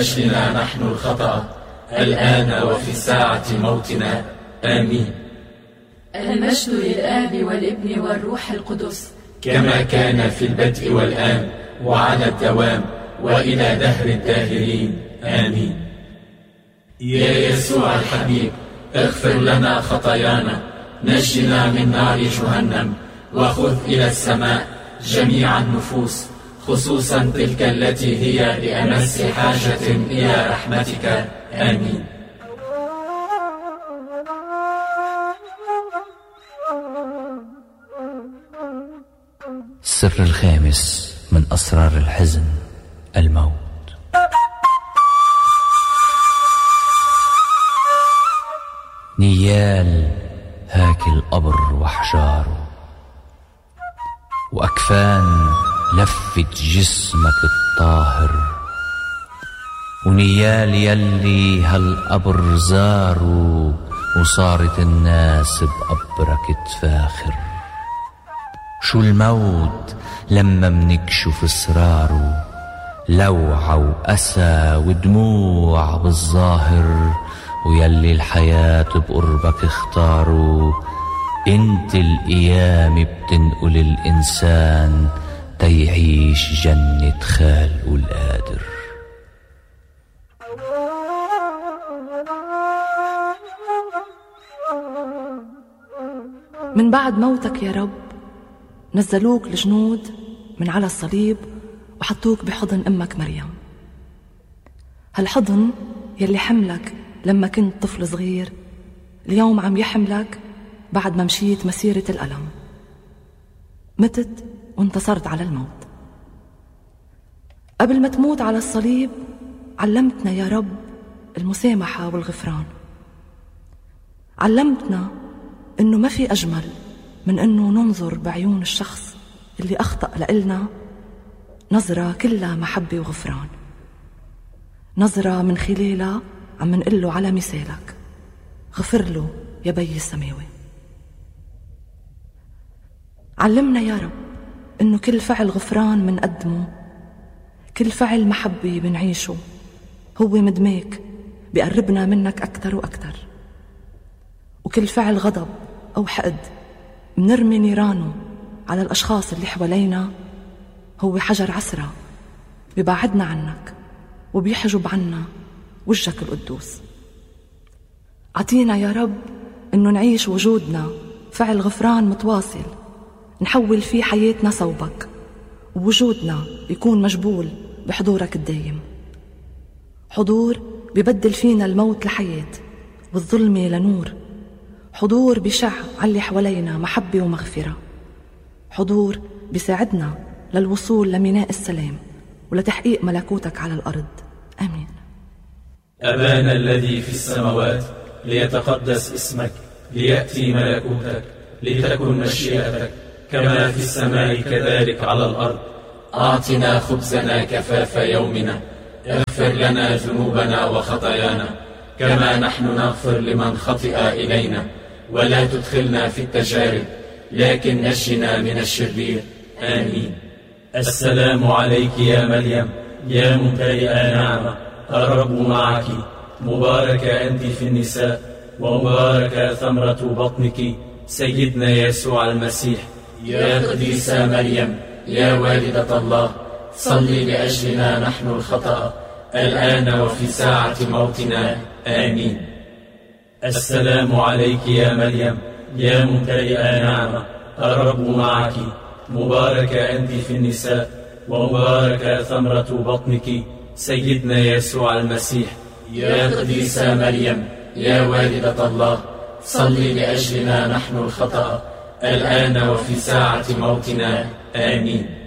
أجلنا نحن الخطأ الآن وفي ساعة موتنا. آمين. المجد للآب والابن والروح القدس، كما كان في البدء والآن وعلى الدوام وإلى دهر الداهرين. آمين. يا يسوع الحبيب، اغفر لنا خطايانا، نجنا من نار جهنم، وخذ إلى السماء جميع النفوس، خصوصا تلك التي هي بأمس حاجة إلى رحمتك. آمين. السر الخامس من أسرار الحزن، الموت. نيال هاك القبر وحجاره، وأكفان لفت جسمك الطاهر، ونيال يلي هالقبر زاروا، وصارت الناس بقبرك تفاخر. شو الموت لما منكشف اسراره، لوعة وأسى ودموع بالظاهر، ويلي الحياة بقربك اختاروا. انت القيام بتنقل الإنسان تيعيش جنة خالقه القادر. من بعد موتك يا رب نزلوك الجنود من على الصليب وحطوك بحضن أمك مريم، هالحضن يلي حملك لما كنت طفل صغير اليوم عم يحملك بعد ما مشيت مسيرة الألم، متت وانتصرت على الموت. قبل ما تموت على الصليب علمتنا يا رب المسامحة والغفران، علمتنا إنه ما في أجمل من إنه ننظر بعيون الشخص اللي أخطأ لإلنا نظرة كلها محبة وغفران، نظرة من خلالها عم نقله على مثالك، غفر له يا بي السماوي. علمنا يا رب إنه كل فعل غفران منقدمه، كل فعل محبة بنعيشه هو مدماك بيقربنا منك أكتر وأكتر، وكل فعل غضب أو حقد منرمي نيرانه على الأشخاص اللي حوالينا هو حجر عسرة بيبعدنا عنك وبيحجب عنا وجهك القدوس. عطينا يا رب إنه نعيش وجودنا فعل غفران متواصل نحول فيه حياتنا صوبك، ووجودنا يكون مجبول بحضورك الدايم، حضور ببدل فينا الموت لحياة والظلمة لنور، حضور بشع على اللي حوالينا محبة ومغفرة، حضور بيساعدنا للوصول لميناء السلام ولتحقيق ملكوتك على الأرض. آمين. أبانا الذي في السماوات، ليتقدس اسمك، ليأتي ملكوتك، لتكن مشيئتك كما في السماء كذلك على الأرض. أعطنا خبزنا كفاف يومنا، اغفر لنا ذنوبنا وخطايانا كما نحن نغفر لمن خطئ إلينا، ولا تدخلنا في التجارب لكن نجنا من الشرير. آمين. السلام عليك يا مريم يا ممتلئة نعمة، الرب معك، مباركة أنت في النساء، ومباركة ثمرة بطنك سيدنا يسوع المسيح. يا قديسة مريم يا والدة الله، صلي لأجلنا نحن الخطأ الآن وفي ساعة موتنا. آمين. السلام عليك يا مريم يا ممتلئة نعمة، الرب معك، مباركة أنت في النساء، ومباركة ثمرة بطنك سيدنا يسوع المسيح. يا قديسة مريم يا والدة الله، صلي لأجلنا نحن الخطأ الآن وفي ساعة موتنا. آمين.